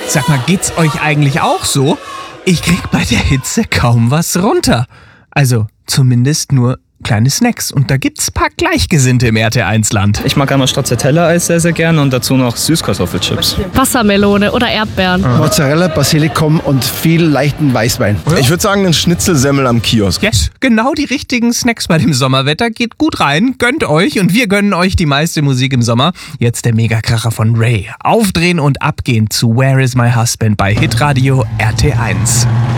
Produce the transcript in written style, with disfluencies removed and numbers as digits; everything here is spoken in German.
Sag mal, geht's euch eigentlich auch so? Ich krieg bei der Hitze kaum was runter. Also zumindest nur kleine Snacks. Und da gibt's ein paar Gleichgesinnte im RT1-Land. Ich mag einmal Stracciatella-Eis sehr, sehr gern und dazu noch Süßkartoffelchips. Wassermelone oder Erdbeeren. Mozzarella, Basilikum und viel leichten Weißwein. Ich würde sagen, ein Schnitzelsemmel am Kiosk. Yes, genau die richtigen Snacks bei dem Sommerwetter. Geht gut rein, gönnt euch und wir gönnen euch die meiste Musik im Sommer. Jetzt der Megakracher von Ray. Aufdrehen und abgehen zu Where is my husband bei Hitradio RT1.